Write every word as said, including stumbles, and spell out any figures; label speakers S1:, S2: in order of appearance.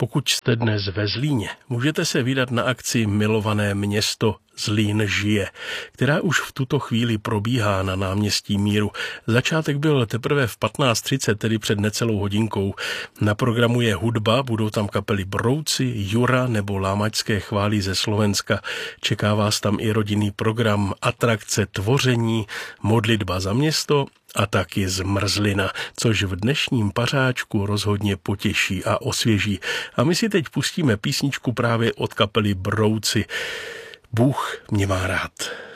S1: Pokud jste dnes ve Zlíně, můžete se vydat na akci Milované město Zlín žije, která už v tuto chvíli probíhá na náměstí Míru. Začátek byl teprve v patnáct třicet, tedy před necelou hodinkou. Na programu je hudba, budou tam kapely Brouci, Jura nebo Lámačské chvály ze Slovenska. Čeká vás tam i rodinný program, atrakce, tvoření, modlitba za město a taky zmrzlina, což v dnešním pařáčku rozhodně potěší a osvěží. A my si teď pustíme písničku právě od kapely Brouci. Bůh mě má rád.